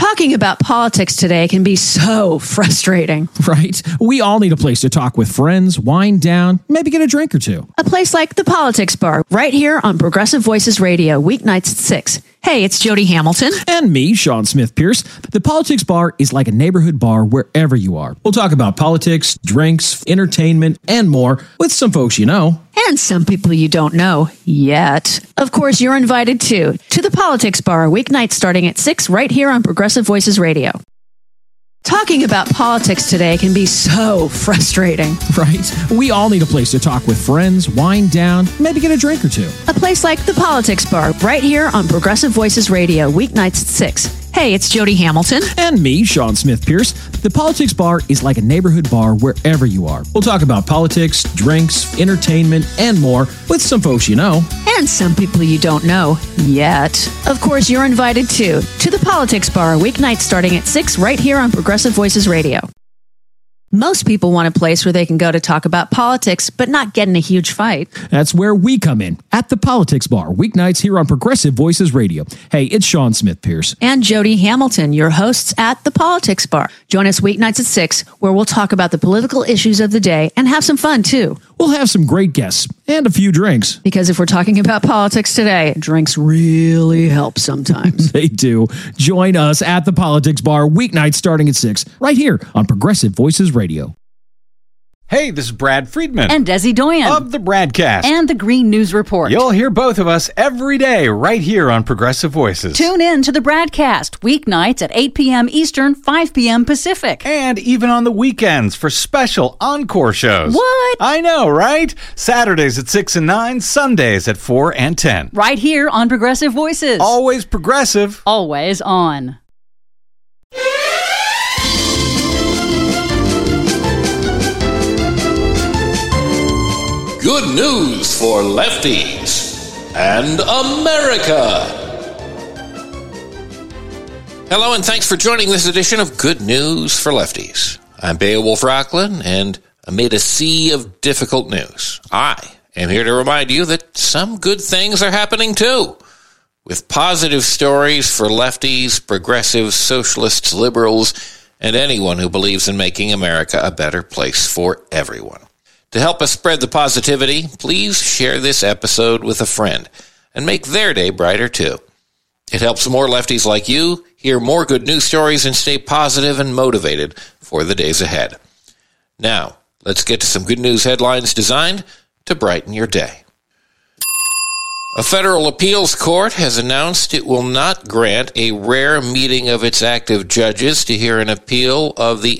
Talking about politics today can be so frustrating. Right? We all need a place to talk with friends, wind down, maybe get a drink or two. A place like the Politics Bar, right here on Progressive Voices Radio, weeknights at 6. Hey, it's Jody Hamilton. And me, Sean Smith Pierce. The Politics Bar is like a neighborhood bar wherever you are. We'll talk about politics, drinks, entertainment, and more with some folks you know. And some people you don't know yet. Of course, you're invited too to the Politics Bar, weeknights starting at 6 right here on Progressive Voices Radio. Talking about politics today can be so frustrating. Right? We all need a place to talk with friends, wind down, maybe get a drink or two. A place like the Politics Bar, right here on Progressive Voices Radio, weeknights at 6. Hey, it's Jody Hamilton. And me, Sean Smith Pierce. The Politics Bar is like a neighborhood bar wherever you are. We'll talk about politics, drinks, entertainment, and more with some folks you know. And some people you don't know yet. Of course, you're invited too to the Politics Bar, weeknights starting at 6 right here on Progressive Voices Radio. Most people want a place where they can go to talk about politics, but not get in a huge fight. That's where we come in, at the Politics Bar, weeknights here on Progressive Voices Radio. Hey, it's Sean Smith Pierce. And Jody Hamilton, your hosts at the Politics Bar. Join us weeknights at 6, where we'll talk about the political issues of the day and have some fun, too. We'll have some great guests and a few drinks. Because if we're talking about politics today, drinks really help sometimes. They do. Join us at the Politics Bar, weeknights starting at 6, right here on Progressive Voices Radio. Hey, this is Brad Friedman. And Desi Doyen. Of the Bradcast. And the Green News Report. You'll hear both of us every day right here on Progressive Voices. Tune in to the Bradcast, weeknights at 8 p.m. Eastern, 5 p.m. Pacific. And even on the weekends for special encore shows. What? I know, right? Saturdays at 6 and 9, Sundays at 4 and 10. Right here on Progressive Voices. Always progressive. Always on. Good news for lefties and America. Hello, and thanks for joining this edition of Good News for Lefties. I'm Beowulf Rockland, and amid a sea of difficult news, I am here to remind you that some good things are happening too. With positive stories for lefties, progressives, socialists, liberals, and anyone who believes in making America a better place for everyone. To help us spread the positivity, please share this episode with a friend and make their day brighter too. It helps more lefties like you hear more good news stories and stay positive and motivated for the days ahead. Now, let's get to some good news headlines designed to brighten your day. A federal appeals court has announced it will not grant a rare meeting of its active judges to hear an appeal of the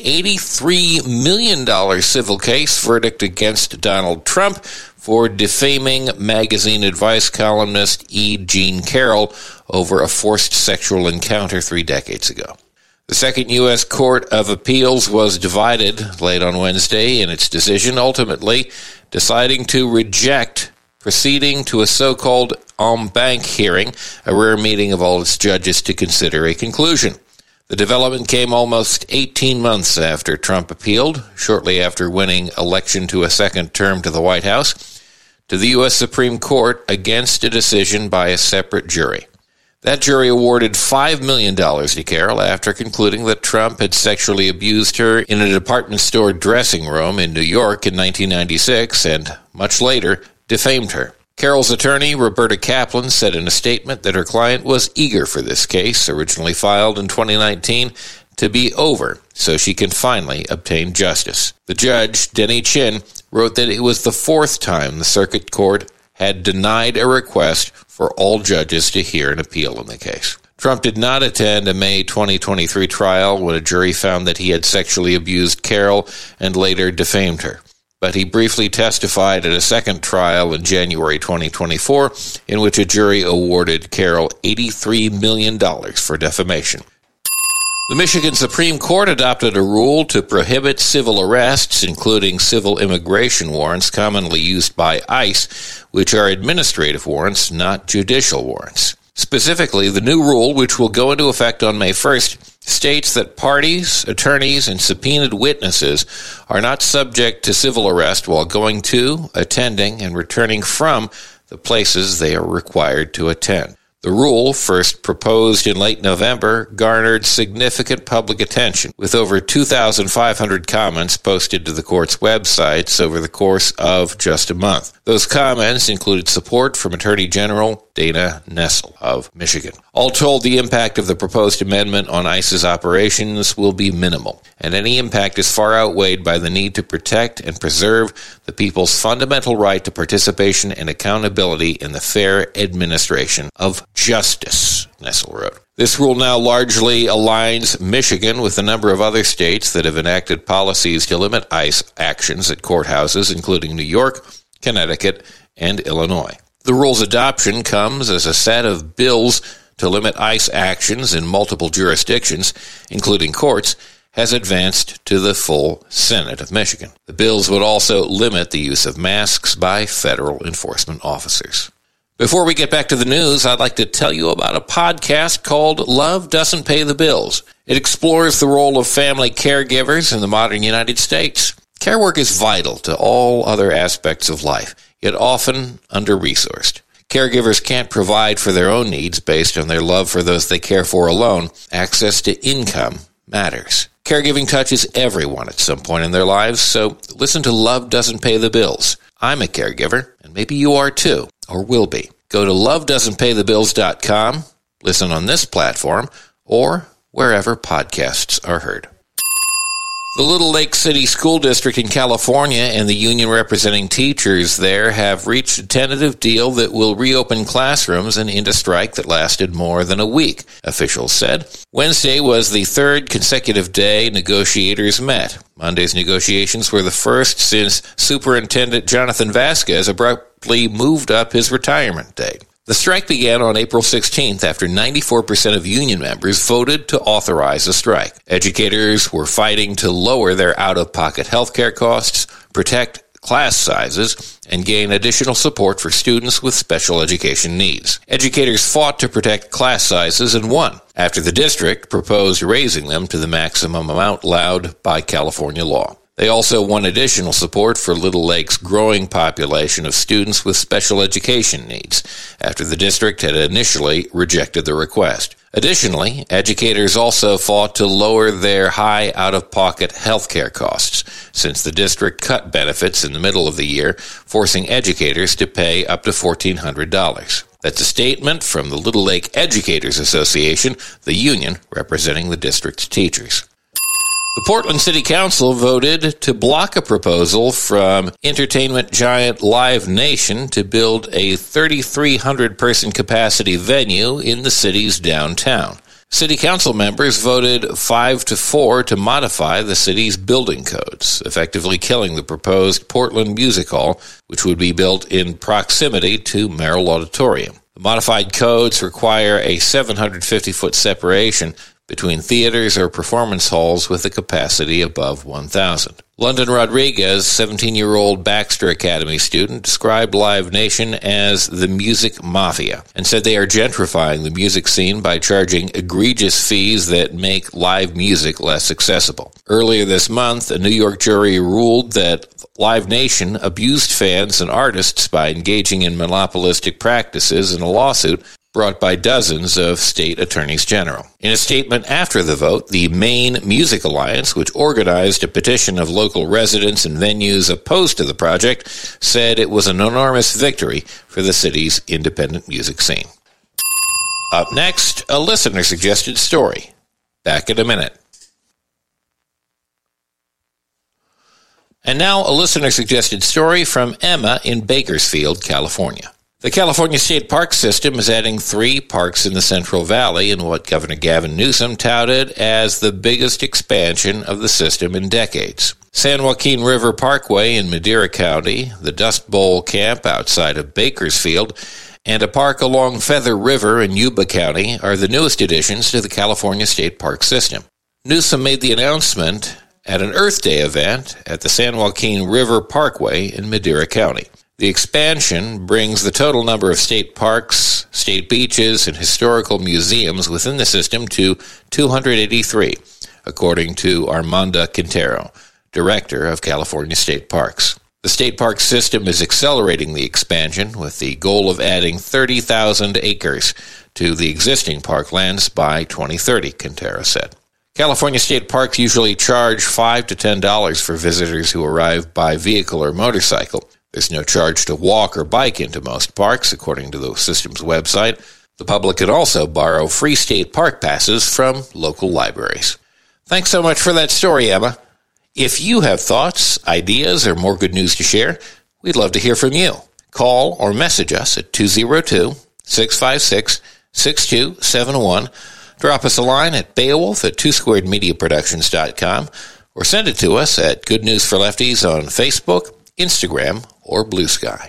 $83 million civil case verdict against Donald Trump for defaming magazine advice columnist E. Jean Carroll over a forced sexual encounter 3 decades ago. The Second U.S. Court of Appeals was divided late on Wednesday in its decision, ultimately deciding to reject proceeding to a so-called en banc hearing, a rare meeting of all its judges to consider a conclusion. The development came almost 18 months after Trump appealed, shortly after winning election to a second term to the White House, to the U.S. Supreme Court against a decision by a separate jury. That jury awarded $5 million to Carroll after concluding that Trump had sexually abused her in a department store dressing room in New York in 1996 and, much later, defamed her. Carroll's attorney, Roberta Kaplan, said in a statement that her client was eager for this case, originally filed in 2019, to be over so she can finally obtain justice. The judge, Denny Chin, wrote that it was the 4th time the circuit court had denied a request for all judges to hear an appeal in the case. Trump did not attend a May 2023 trial when a jury found that he had sexually abused Carroll and later defamed her. But he briefly testified at a second trial in January 2024, in which a jury awarded Carroll $83 million for defamation. The Michigan Supreme Court adopted a rule to prohibit civil arrests, including civil immigration warrants commonly used by ICE, which are administrative warrants, not judicial warrants. Specifically, the new rule, which will go into effect on May 1st, states that parties, attorneys, and subpoenaed witnesses are not subject to civil arrest while going to, attending, and returning from the places they are required to attend. The rule, first proposed in late November, garnered significant public attention, with over 2,500 comments posted to the court's websites over the course of just a month. Those comments included support from Attorney General Dana Nessel of Michigan. All told, the impact of the proposed amendment on ICE's operations will be minimal, and any impact is far outweighed by the need to protect and preserve the people's fundamental right to participation and accountability in the fair administration of justice, Nessel wrote. This rule now largely aligns Michigan with a number of other states that have enacted policies to limit ICE actions at courthouses, including New York, Connecticut, and Illinois. The rule's adoption comes as a set of bills to limit ICE actions in multiple jurisdictions, including courts, has advanced to the full Senate of Michigan. The bills would also limit the use of masks by federal enforcement officers. Before we get back to the news, I'd like to tell you about a podcast called Love Doesn't Pay the Bills. It explores the role of family caregivers in the modern United States. Care work is vital to all other aspects of life, yet often under-resourced. Caregivers can't provide for their own needs based on their love for those they care for alone. Access to income matters. Caregiving touches everyone at some point in their lives, so listen to Love Doesn't Pay the Bills. I'm a caregiver, and maybe you are too, or will be. Go to lovedoesn'tpaythebills.com, listen on this platform, or wherever podcasts are heard. The Little Lake City School District in California and the union representing teachers there have reached a tentative deal that will reopen classrooms and end a strike that lasted more than a week, officials said. Wednesday was the third consecutive day negotiators met. Monday's negotiations were the first since Superintendent Jonathan Vasquez abruptly moved up his retirement date. The strike began on April 16th after 94% of union members voted to authorize a strike. Educators were fighting to lower their out-of-pocket health care costs, protect class sizes, and gain additional support for students with special education needs. Educators fought to protect class sizes and won, after the district proposed raising them to the maximum amount allowed by California law. They also won additional support for Little Lake's growing population of students with special education needs, after the district had initially rejected the request. Additionally, educators also fought to lower their high out-of-pocket health care costs, since the district cut benefits in the middle of the year, forcing educators to pay up to $1,400. That's a statement from the Little Lake Educators Association, the union representing the district's teachers. The Portland City Council voted to block a proposal from entertainment giant Live Nation to build a 3,300-person capacity venue in the city's downtown. City Council members voted 5-4 to modify the city's building codes, effectively killing the proposed Portland Music Hall, which would be built in proximity to Merrill Auditorium. The modified codes require a 750-foot separation between theaters or performance halls with a capacity above 1,000. London Rodriguez, 17-year-old Baxter Academy student, described Live Nation as the music mafia and said they are gentrifying the music scene by charging egregious fees that make live music less accessible. Earlier this month, a New York jury ruled that Live Nation abused fans and artists by engaging in monopolistic practices in a lawsuit brought by dozens of state attorneys general. In a statement after the vote, the Maine Music Alliance, which organized a petition of local residents and venues opposed to the project, said it was an enormous victory for the city's independent music scene. Up next, a listener-suggested story. Back in a minute. And now, a listener-suggested story from Emma in Bakersfield, California. The California State Park System is adding 3 parks in the Central Valley in what Governor Gavin Newsom touted as the biggest expansion of the system in decades. San Joaquin River Parkway in Madera County, the Dust Bowl Camp outside of Bakersfield, and a park along Feather River in Yuba County are the newest additions to the California State Park System. Newsom made the announcement at an Earth Day event at the San Joaquin River Parkway in Madera County. The expansion brings the total number of state parks, state beaches, and historical museums within the system to 283, according to Armanda Quintero, director of California State Parks. The state park system is accelerating the expansion with the goal of adding 30,000 acres to the existing parklands by 2030, Quintero said. California state parks usually charge $5 to $10 for visitors who arrive by vehicle or motorcycle. There's no charge to walk or bike into most parks, according to the system's website. The public can also borrow free state park passes from local libraries. Thanks so much for that story, Emma. If you have thoughts, ideas, or more good news to share, we'd love to hear from you. Call or message us at 202-656-6271. Drop us a line at Beowulf at twosquaredmediaproductions.com or send it to us at Good News for Lefties on Facebook, Instagram, or Blue Sky.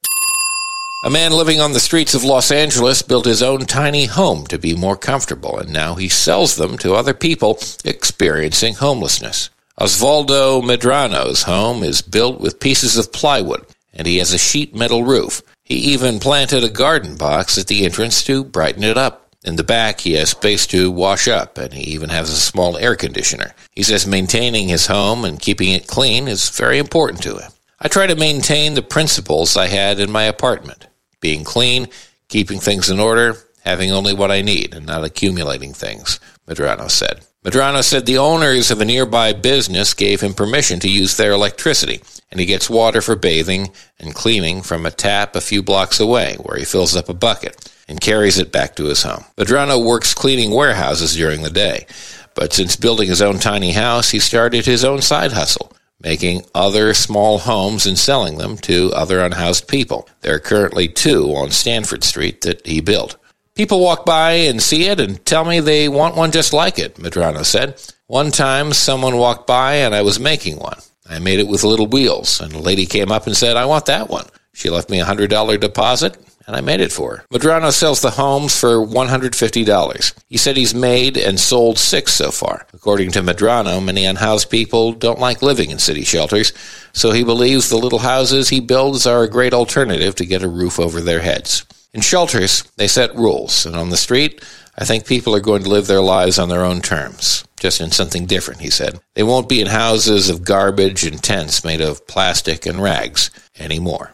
A man living on the streets of Los Angeles built his own tiny home to be more comfortable, and now he sells them to other people experiencing homelessness. Osvaldo Medrano's home is built with pieces of plywood, and he has a sheet metal roof. He even planted a garden box at the entrance to brighten it up. In the back, he has space to wash up, and he even has a small air conditioner. He says maintaining his home and keeping it clean is very important to him. I try to maintain the principles I had in my apartment. Being clean, keeping things in order, having only what I need, and not accumulating things, Medrano said. Medrano said the owners of a nearby business gave him permission to use their electricity, and he gets water for bathing and cleaning from a tap a few blocks away, where he fills up a bucket and carries it back to his home. Medrano works cleaning warehouses during the day, but since building his own tiny house, he started his own side hustle, making other small homes and selling them to other unhoused people. There are currently 2 on Stanford Street that he built. People walk by and see it and tell me they want one just like it, Medrano said. One time, someone walked by and I was making one. I made it with little wheels, and a lady came up and said, I want that one. She left me a $100 deposit, and I made it for her. Medrano sells the homes for $150. He said he's made and sold 6 so far. According to Medrano, many unhoused people don't like living in city shelters, so he believes the little houses he builds are a great alternative to get a roof over their heads. In shelters, they set rules, and on the street, I think people are going to live their lives on their own terms, just in something different, he said. They won't be in houses of garbage and tents made of plastic and rags anymore.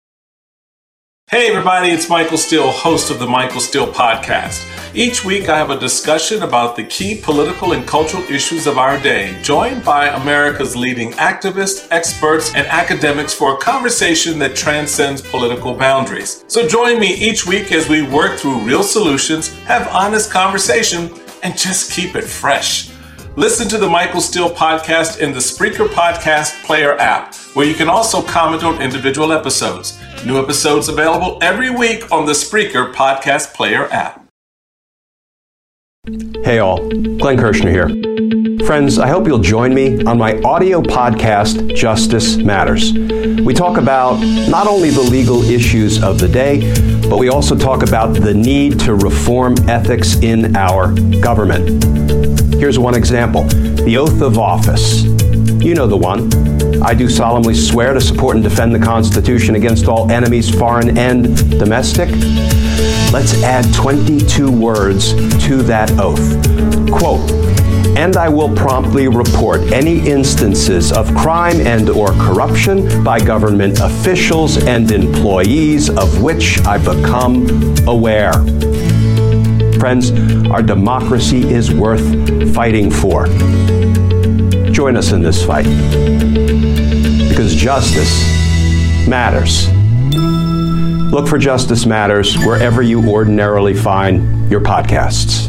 Hey everybody, it's Michael Steele, host of the Michael Steele Podcast. Each week I have a discussion about the key political and cultural issues of our day, joined by America's leading activists, experts, and academics for a conversation that transcends political boundaries. So join me each week as we work through real solutions, have honest conversation, and just keep it fresh. Listen to the Michael Steele Podcast in the Spreaker Podcast Player app, where you can also comment on individual episodes. New episodes available every week on the Spreaker Podcast Player app. Hey all, Glenn Kirshner here. Friends, I hope you'll join me on my audio podcast, Justice Matters. We talk about not only the legal issues of the day, but we also talk about the need to reform ethics in our government. Here's one example, the oath of office. You know the one. I do solemnly swear to support and defend the Constitution against all enemies, foreign and domestic. Let's add 22 words to that oath. Quote, and I will promptly report any instances of crime and or corruption by government officials and employees of which I become aware. Friends, our democracy is worth fighting for. Join us in this fight, because justice matters. Look for Justice Matters wherever you ordinarily find your podcasts.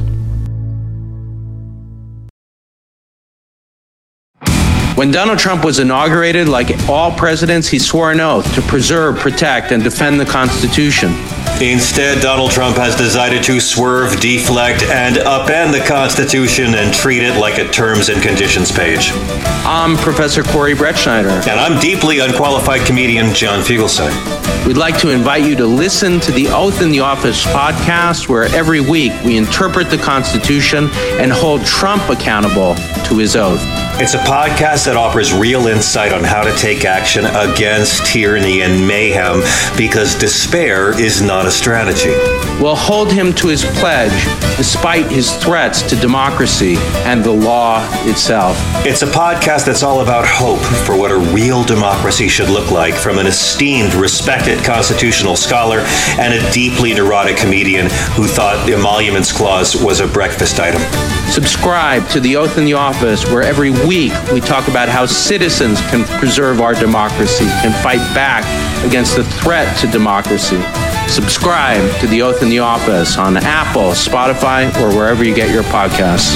When Donald Trump was inaugurated, like all presidents, he swore an oath to preserve, protect, and defend the Constitution. Instead, Donald Trump has decided to swerve, deflect, and upend the Constitution and treat it like a terms and conditions page. I'm Professor Corey Brettschneider. And I'm deeply unqualified comedian John Fugelsang. We'd like to invite you to listen to the Oath in the Office podcast, where every week we interpret the Constitution and hold Trump accountable to his oath. It's a podcast that offers real insight on how to take action against tyranny and mayhem, because despair is not a strategy. We'll hold him to his pledge despite his threats to democracy and the law itself. It's a podcast that's all about hope for what a real democracy should look like, from an esteemed, respected constitutional scholar and a deeply neurotic comedian who thought the Emoluments Clause was a breakfast item. Subscribe to The Oath in the Office, where every week we talk about how citizens can preserve our democracy and fight back against the threat to democracy. Subscribe to The Oath in the Office on Apple, Spotify, or wherever you get your podcasts.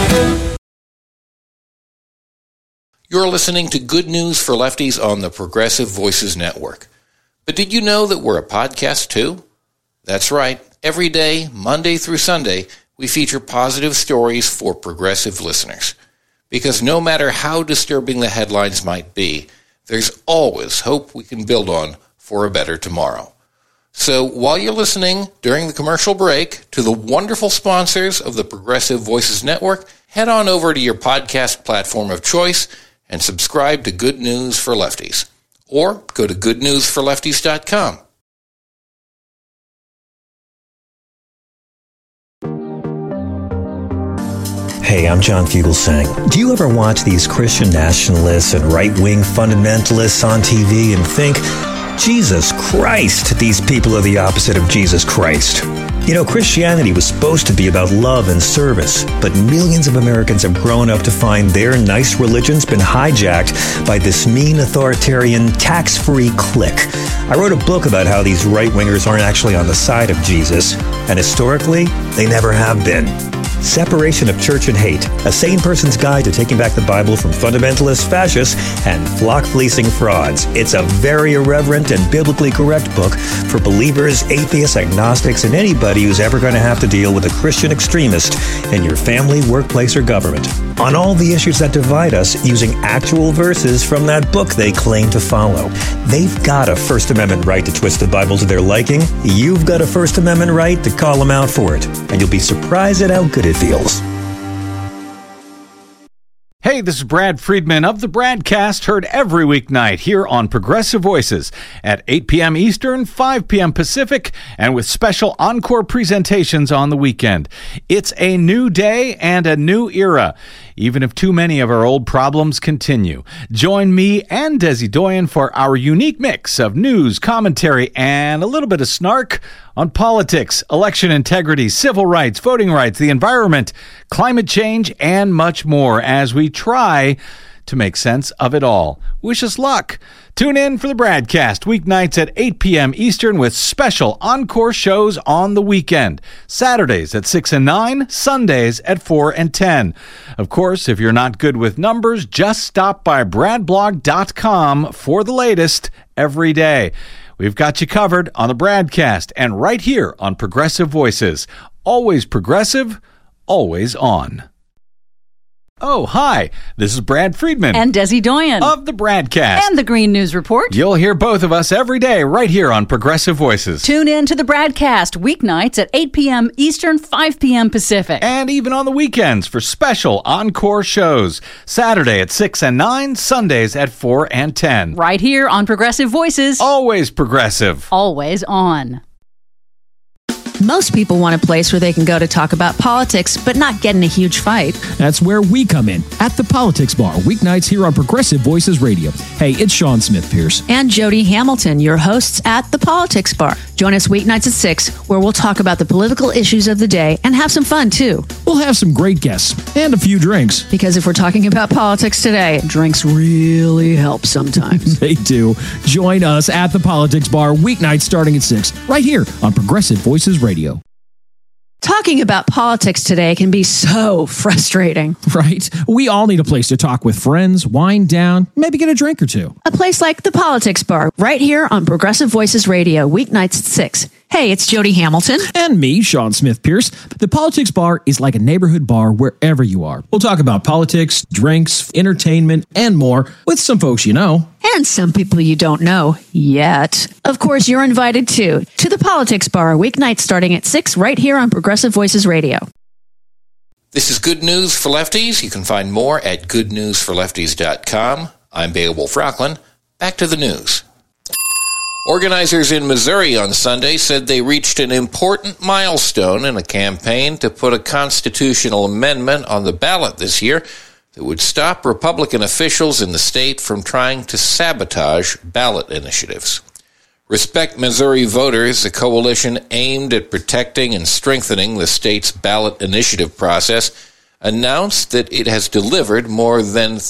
You're listening to Good News for Lefties on the Progressive Voices Network. But did you know that we're a podcast too? That's right. Every day, Monday through Sunday, we feature positive stories for progressive listeners. Because no matter how disturbing the headlines might be, there's always hope we can build on for a better tomorrow. So while you're listening during the commercial break to the wonderful sponsors of the Progressive Voices Network, head on over to your podcast platform of choice and subscribe to Good News for Lefties. Or go to goodnewsforlefties.com. Hey, I'm John Fugelsang. Do you ever watch these Christian nationalists and right-wing fundamentalists on TV and think, Jesus Christ, these people are the opposite of Jesus Christ? You know, Christianity was supposed to be about love and service, but millions of Americans have grown up to find their nice religion's been hijacked by this mean authoritarian tax-free clique. I wrote a book about how these right-wingers aren't actually on the side of Jesus, and historically, they never have been. Separation of Church and Hate, a sane person's guide to taking back the Bible from fundamentalist fascists and flock-fleecing frauds. It's a very irreverent and biblically correct book for believers, atheists, agnostics, and anybody who's ever going to have to deal with a Christian extremist in your family, workplace, or government. On all the issues that divide us, using actual verses from that book they claim to follow. They've got a First Amendment right to twist the Bible to their liking. You've got a First Amendment right to call them out for it. And you'll be surprised at how good it feels. Hey, this is Brad Friedman of the Bradcast, heard every weeknight here on Progressive Voices at 8 p.m. Eastern, 5 p.m. Pacific, and with special encore presentations on the weekend. It's a new day and a new era, even if too many of our old problems continue. Join me and Desi Doyen for our unique mix of news, commentary, and a little bit of snark on politics, election integrity, civil rights, voting rights, the environment, climate change, and much more as we try to make sense of it all. Wish us luck. Tune in for the Bradcast weeknights at 8 p.m. Eastern with special encore shows on the weekend. Saturdays at 6 and 9, Sundays at 4 and 10. Of course, if you're not good with numbers, just stop by bradblog.com for the latest every day. We've got you covered on the Bradcast and right here on Progressive Voices. Always progressive, always on. Oh, hi. This is Brad Friedman. And Desi Doyen. Of the Bradcast. And the Green News Report. You'll hear both of us every day right here on Progressive Voices. Tune in to the Bradcast weeknights at 8 p.m. Eastern, 5 p.m. Pacific. And even on the weekends for special encore shows. Saturday at 6 and 9, Sundays at 4 and 10. Right here on Progressive Voices. Always progressive. Always on. Most people want a place where they can go to talk about politics, but not get in a huge fight. That's where we come in, at the Politics Bar, weeknights here on Progressive Voices Radio. Hey, it's Sean Smith Pierce. And Jody Hamilton, your hosts at the Politics Bar. Join us weeknights at 6, where we'll talk about the political issues of the day and have some fun, too. We'll have some great guests and a few drinks. Because if we're talking about politics today, drinks really help sometimes. They do. Join us at the Politics Bar, weeknights starting at 6, right here on Progressive Voices Radio. Talking about politics today can be so frustrating. Right? We all need a place to talk with friends, wind down, maybe get a drink or two. A place like the Politics Bar, right here on Progressive Voices Radio, weeknights at 6. Hey, it's Jody Hamilton. And me, Sean Smith Pierce. The Politics Bar is like a neighborhood bar wherever you are. We'll talk about politics, drinks, entertainment, and more with some folks you know. And some people you don't know yet. Of course, you're invited too to the Politics Bar, weeknights starting at 6 right here on Progressive Voices Radio. This is Good News for Lefties. You can find more at goodnewsforlefties.com. I'm Beowulf Rockland. Back to the news. Organizers in Missouri on Sunday said they reached an important milestone in a campaign to put a constitutional amendment on the ballot this year that would stop Republican officials in the state from trying to sabotage ballot initiatives. Respect Missouri Voters, a coalition aimed at protecting and strengthening the state's ballot initiative process, announced that it has delivered more than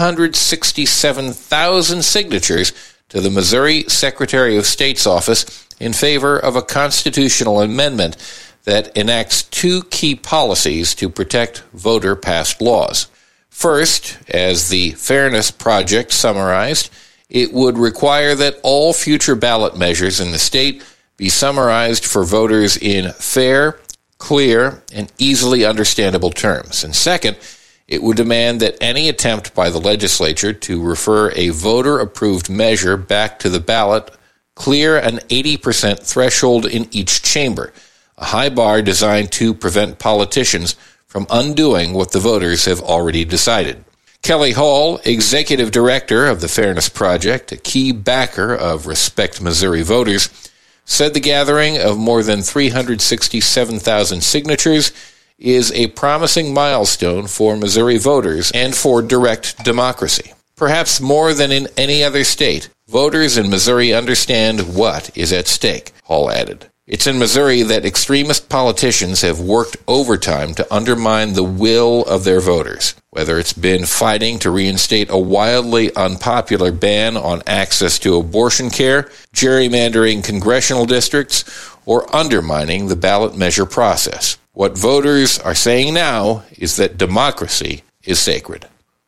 367,000 signatures to the Missouri Secretary of State's office in favor of a constitutional amendment that enacts two key policies to protect voter-passed laws. First, as the Fairness Project summarized, it would require that all future ballot measures in the state be summarized for voters in fair, clear, and easily understandable terms. And second, it would demand that any attempt by the legislature to refer a voter-approved measure back to the ballot clear an 80% threshold in each chamber, a high bar designed to prevent politicians from undoing what the voters have already decided. Kelly Hall, executive director of the Fairness Project, a key backer of Respect Missouri Voters, said the gathering of more than 367,000 signatures is a promising milestone for Missouri voters and for direct democracy. Perhaps more than in any other state, voters in Missouri understand what is at stake, Hall added. It's in Missouri that extremist politicians have worked overtime to undermine the will of their voters, whether it's been fighting to reinstate a wildly unpopular ban on access to abortion care, gerrymandering congressional districts, or undermining the ballot measure process. What voters are saying now is that democracy is sacred.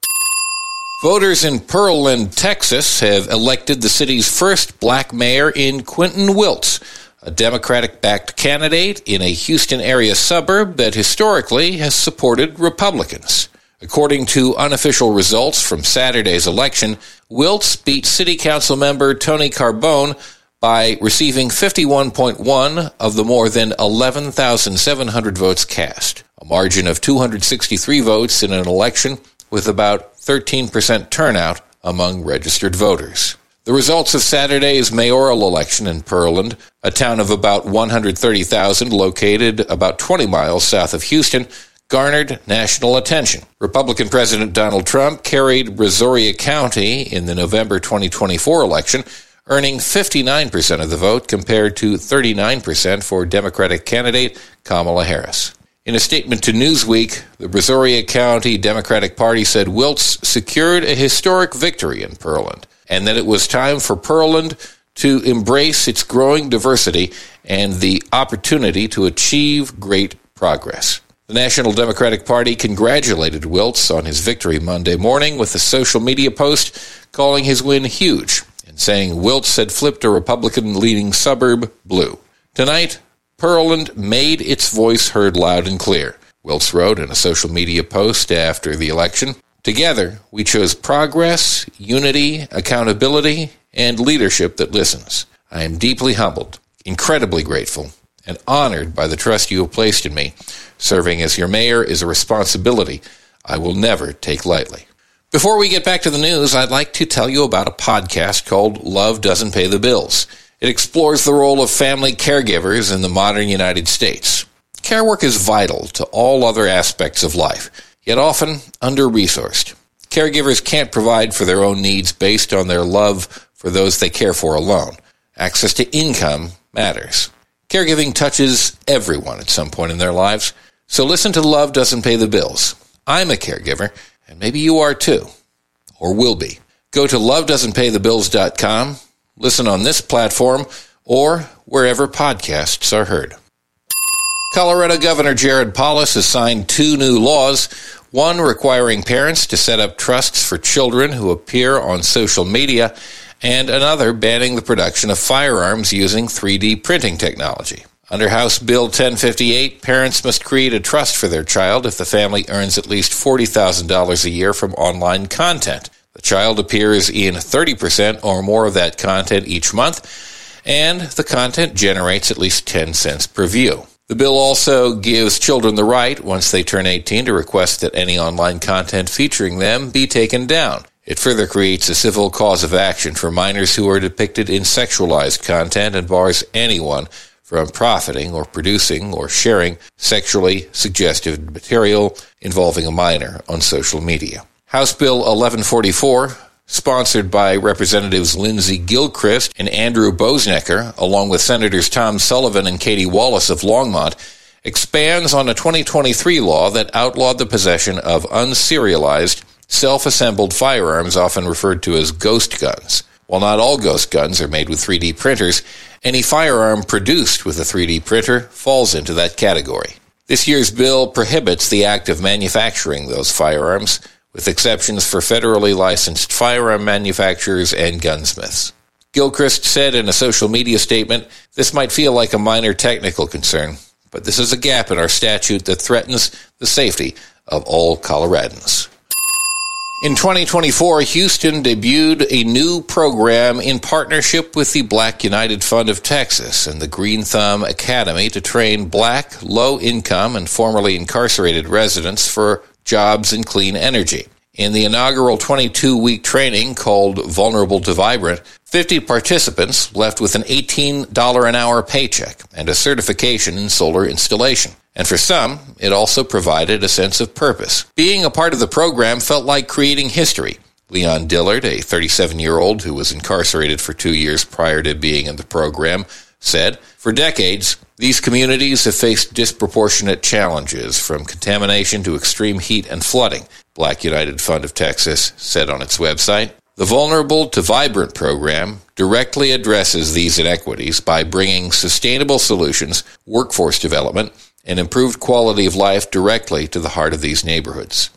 Voters in Pearland, Texas, have elected the city's first black mayor in Quentin Wiltz, a Democratic-backed candidate in a Houston area suburb that historically has supported Republicans. According to unofficial results from Saturday's election, Wiltz beat City Council member Tony Carbone by receiving 51.1 of the more than 11,700 votes cast, a margin of 263 votes in an election with about 13% turnout among registered voters. The results of Saturday's mayoral election in Pearland, a town of about 130,000 located about 20 miles south of Houston, garnered national attention. Republican President Donald Trump carried Brazoria County in the November 2024 election, earning 59% of the vote compared to 39% for Democratic candidate Kamala Harris. In a statement to Newsweek, the Brazoria County Democratic Party said Wiltz secured a historic victory in Pearland, and that it was time for Pearland to embrace its growing diversity and the opportunity to achieve great progress. The National Democratic Party congratulated Wiltz on his victory Monday morning with a social media post calling his win huge and saying Wiltz had flipped a Republican-leaning suburb blue. Tonight, Pearland made its voice heard loud and clear, Wiltz wrote in a social media post after the election. Together, we chose progress, unity, accountability, and leadership that listens. I am deeply humbled, incredibly grateful, and honored by the trust you have placed in me. Serving as your mayor is a responsibility I will never take lightly. Before we get back to the news, I'd like to tell you about a podcast called Love Doesn't Pay the Bills. It explores the role of family caregivers in the modern United States. Care work is vital to all other aspects of life, yet often under-resourced. Caregivers can't provide for their own needs based on their love for those they care for alone. Access to income matters. Caregiving touches everyone at some point in their lives, so listen to Love Doesn't Pay the Bills. I'm a caregiver, and maybe you are too, or will be. Go to lovedoesn'tpaythebills.com, listen on this platform, or wherever podcasts are heard. Colorado Governor Jared Polis has signed 2 new laws, one requiring parents to set up trusts for children who appear on social media, and another banning the production of firearms using 3D printing technology. Under House Bill 1058, parents must create a trust for their child if the family earns at least $40,000 a year from online content. The child appears in 30% or more of that content each month, and the content generates at least 10 cents per view. The bill also gives children the right, once they turn 18, to request that any online content featuring them be taken down. It further creates a civil cause of action for minors who are depicted in sexualized content and bars anyone from profiting or producing or sharing sexually suggestive material involving a minor on social media. House Bill 1144, sponsored by Representatives Lindsey Gilchrist and Andrew Bosnecker, along with Senators Tom Sullivan and Katie Wallace of Longmont, expands on a 2023 law that outlawed the possession of unserialized, self-assembled firearms, often referred to as ghost guns. While not all ghost guns are made with 3D printers, any firearm produced with a 3D printer falls into that category. This year's bill prohibits the act of manufacturing those firearms, with exceptions for federally licensed firearm manufacturers and gunsmiths. Gilchrist said in a social media statement, "This might feel like a minor technical concern, but this is a gap in our statute that threatens the safety of all Coloradans." In 2024, Houston debuted a new program in partnership with the Black United Fund of Texas and the Green Thumb Academy to train Black, low-income, and formerly incarcerated residents for jobs in clean energy. In the inaugural 22-week training called Vulnerable to Vibrant, 50 participants left with an $18 an hour paycheck and a certification in solar installation. And for some, it also provided a sense of purpose. Being a part of the program felt like creating history. Leon Dillard, a 37-year-old who was incarcerated for 2 years prior to being in the program, said, "For decades, these communities have faced disproportionate challenges, from contamination to extreme heat and flooding," Black United Fund of Texas said on its website. The Vulnerable to Vibrant program directly addresses these inequities by bringing sustainable solutions, workforce development, and improved quality of life directly to the heart of these neighborhoods.